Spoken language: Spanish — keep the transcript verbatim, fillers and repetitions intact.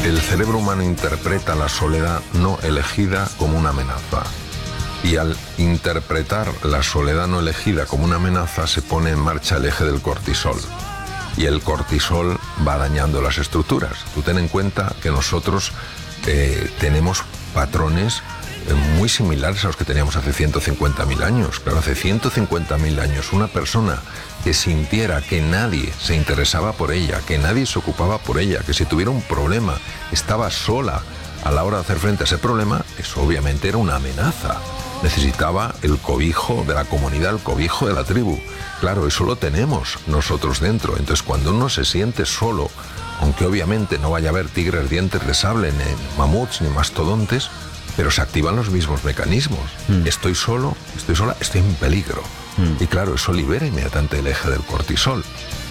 El cerebro humano interpreta la soledad no elegida como una amenaza. Y al interpretar la soledad no elegida como una amenaza, se pone en marcha el eje del cortisol. Y el cortisol va dañando las estructuras. Tú ten en cuenta que nosotros eh, tenemos patrones eh, muy similares a los que teníamos hace ciento cincuenta mil años. Claro, hace ciento cincuenta mil años una persona que sintiera que nadie se interesaba por ella, que nadie se ocupaba por ella, que si tuviera un problema estaba sola a la hora de hacer frente a ese problema, eso obviamente era una amenaza. Necesitaba el cobijo de la comunidad, el cobijo de la tribu. Claro, eso lo tenemos nosotros dentro. Entonces, cuando uno se siente solo, aunque obviamente no vaya a haber tigres dientes de sable, ni mamuts, ni mastodontes, pero se activan los mismos mecanismos. Mm. Estoy solo, estoy sola, estoy en peligro. Mm. Y claro, eso libera inmediatamente el eje del cortisol.